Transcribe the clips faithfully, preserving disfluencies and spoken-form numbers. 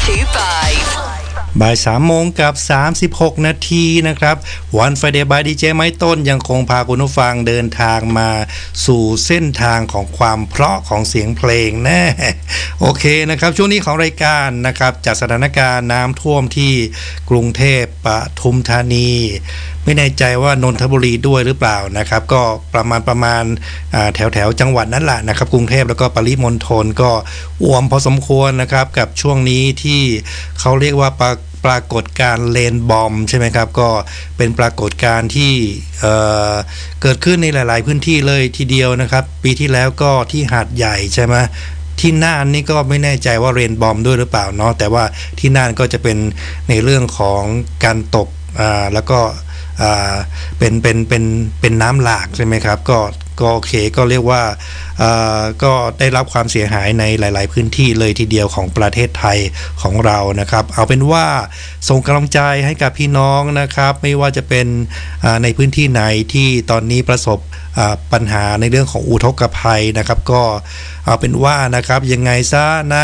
บ่ายสามโมงกับสามสิบหกนาทีนะครับวันไฟเดย์บายดีเจไม้ต้นยังคงพาคุณผู้ฟังเดินทางมาสู่เส้นทางของความเพราะของเสียงเพลงแน่โอเคนะครับช่วงนี้ของรายการนะครับจากสถานการณ์น้ำท่วมที่กรุงเทพปทุมธานีไม่แน่ใจว่านนทบุรีด้วยหรือเปล่านะครับก็ประมาณประมาณแถวแถวจังหวัดนั้นแหละนะครับกรุงเทพแล้วก็ปริมณฑลก็อ่วมพอสมควรนะครับกับช่วงนี้ที่เขาเรียกว่าปปรากฏการณ์เลนบอมใช่ไหมครับก็เป็นปรากฏการณ์ที่เอ่อเกิดขึ้นในหลายๆพื้นที่เลยทีเดียวนะครับปีที่แล้วก็ที่หาดใหญ่ใช่ไหมที่น่านนี่ก็ไม่แน่ใจว่าเรนบอมด้วยหรือเปล่าเนาะแต่ว่าที่น่านก็จะเป็นในเรื่องของการตกอ่าแล้วก็อ่าเป็นเป็นเป็นเป็นน้ำหลากใช่ไหมครับก็ก็โอเคก็เรียกว่าก็ได้รับความเสียหายในหลายๆพื้นที่เลยทีเดียวของประเทศไทยของเรานะครับเอาเป็นว่าส่งกำลังใจให้กับพี่น้องนะครับไม่ว่าจะเป็นในพื้นที่ไหนที่ตอนนี้ประสบปัญหาในเรื่องของอุทกภัยนะครับก็เอาเป็นว่านะครับยังไงซะนะ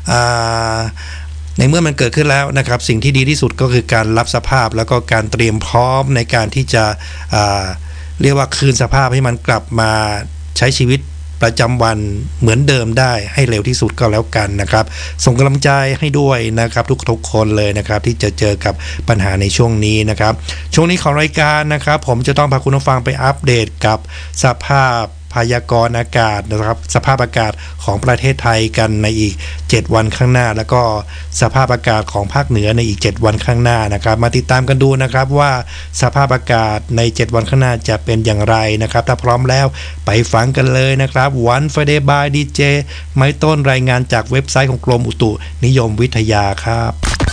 ในเมื่อมันเกิดขึ้นแล้วนะครับสิ่งที่ดีที่สุดก็คือการรับสภาพแล้วก็การเตรียมพร้อมในการที่จะเรียกว่าคืนสภาพให้มันกลับมาใช้ชีวิตประจำวันเหมือนเดิมได้ให้เร็วที่สุดก็แล้วกันนะครับส่งกำลังใจให้ด้วยนะครับทุกๆคนเลยนะครับที่จะเจอกับปัญหาในช่วงนี้นะครับช่วงนี้ของรายการนะครับผมจะต้องพาคุณผู้ฟังไปอัปเดตกับสภาพพยากรณ์อากาศนะครับสภาพอากาศของประเทศไทยกันในอีกเจ็ดวันข้างหน้าแล้วก็สภาพอากาศของภาคเหนือในอีกเจ็ดวันข้างหน้านะครับมาติดตามกันดูนะครับว่าสภาพอากาศในเจ็ดวันข้างหน้าจะเป็นอย่างไรนะครับถ้าพร้อมแล้วไปฟังกันเลยนะครับวัน Friday by ดี เจ ไม้ต้นรายงานจากเว็บไซต์ของกรมอุตุนิยมวิทยาครับ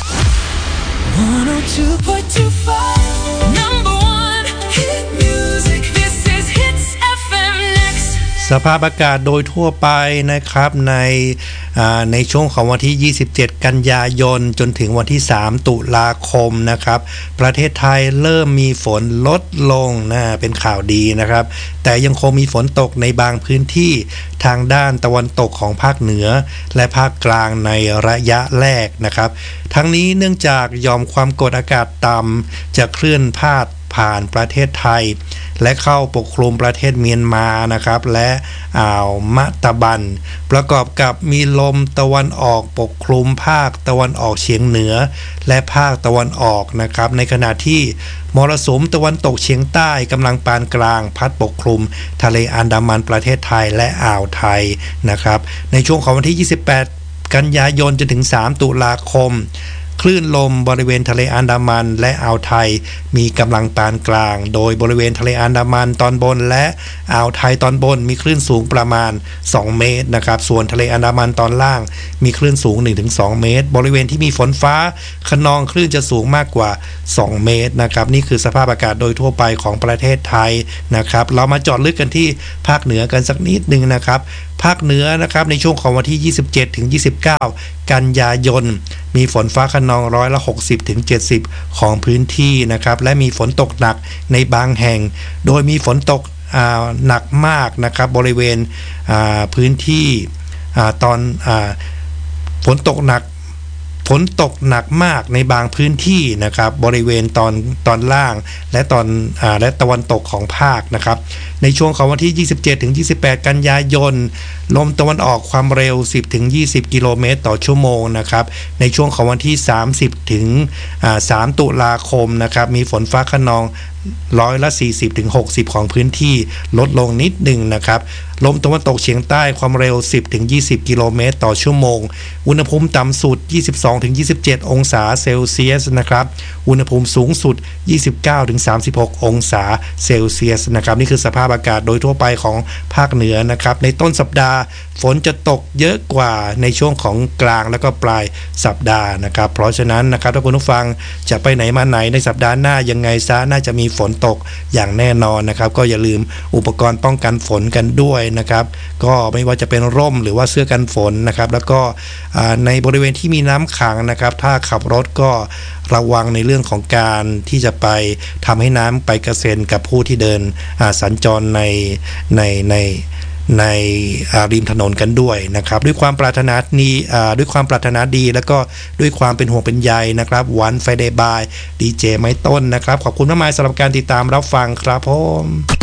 สภาพอากาศโดยทั่วไปนะครับในในช่วงของวันที่ยี่สิบเจ็ดกันยายนจนถึงวันที่สามตุลาคมนะครับประเทศไทยเริ่มมีฝนลดลงนะเป็นข่าวดีนะครับแต่ยังคงมีฝนตกในบางพื้นที่ทางด้านตะวันตกของภาคเหนือและภาคกลางในระยะแรกนะครับทั้งนี้เนื่องจากยอมความกดอากาศต่ำจะเคลื่อนพาดผ่านประเทศไทยและเข้าปกคลุมประเทศเมียนมานะครับและอ่าวมะตะบันประกอบกับมีลมตะวันออกปกคลุมภาคตะวันออกเฉียงเหนือและภาคตะวันออกนะครับในขณะที่มรสุมตะวันตกเฉียงใต้กำลังปานกลางพัดปกคลุมทะเลอันดามันประเทศไทยและอ่าวไทยนะครับในช่วงของวันที่ยี่สิบแปดกันยายนจนถึงสามตุลาคมคลื่นลมบริเวณทะเลอันดามันและอ่าวไทยมีกำลังปานกลางโดยบริเวณทะเลอันดามันตอนบนและอ่าวไทยตอนบนมีคลื่นสูงประมาณสองเมตรนะครับส่วนทะเลอันดามันตอนล่างมีคลื่นสูง หนึ่งถึงสอง เมตรบริเวณที่มีฝนฟ้าคะนองคลื่นจะสูงมากกว่าสองเมตรนะครับนี่คือสภาพอากาศโดยทั่วไปของประเทศไทยนะครับเรามาเจาะลึกกันที่ภาคเหนือกันสักนิดนึงนะครับภาคเหนือนะครับในช่วงของวันที่ยี่สิบเจ็ดถึงยี่สิบเก้ากันยายนมีฝนฟ้าคะนองร้อยละหกสิบถึงเจ็ดสิบของพื้นที่นะครับและมีฝนตกหนักในบางแห่งโดยมีฝนตกหนักมากนะครับบริเวณพื้นที่ตอนฝนตกหนักฝนตกหนักมากในบางพื้นที่นะครับบริเวณตอนตอนล่างและตอนอ่าและตะวันตกของภาคนะครับในช่วงของวันที่ยี่สิบเจ็ดถึงยี่สิบแปดกันยายนลมตะวันออกความเร็วสิบถึงยี่สิบกิโลเมตรต่อชั่วโมงนะครับในช่วงของวันที่สามสิบถึงอ่าสามตุลาคมนะครับมีฝนฟ้าคะนองร้อยละสี่สิบถึงหกสิบของพื้นที่ลดลงนิดหนึ่งนะครับลมตะวันตกเฉียงใต้ความเร็วสิบถึงยี่สิบกิโลเมตรต่อชั่วโมงอุณหภูมิต่ำสุดยี่สิบสองถึงยี่สิบเจ็ดองศาเซลเซียสนะครับอุณหภูมิสูงสุดยี่สิบเก้าถึงสามสิบหกองศาเซลเซียสนะครับนี่คือสภาพอากาศโดยทั่วไปของภาคเหนือนะครับในต้นสัปดาห์ฝนจะตกเยอะกว่าในช่วงของกลางแล้วก็ปลายสัปดาห์นะครับเพราะฉะนั้นนะครับถ้าคุณผู้ฟังจะไปไหนมาไหนในสัปดาห์หน้ายังไงซะน่าจะมีฝนตกอย่างแน่นอนนะครับก็อย่าลืมอุปกรณ์ป้องกันฝนกันด้วยนะครับก็ไม่ว่าจะเป็นร่มหรือว่าเสื้อกันฝนนะครับแล้วก็ในบริเวณที่มีน้ำขังนะครับถ้าขับรถก็ระวังในเรื่องของการที่จะไปทำให้น้ำไปกระเซ็นกับผู้ที่เดินสัญจรในในในในริมถนนกันด้วยนะครับด้วยความปรารถนาดีด้วยความปรารถนาดีแล้วก็ด้วยความเป็นห่วงเป็นใยนะครับวันไฟเดย์บายดีเจไม้ต้นนะครับขอบคุณมากมายสำหรับการติดตามรับฟังครับผม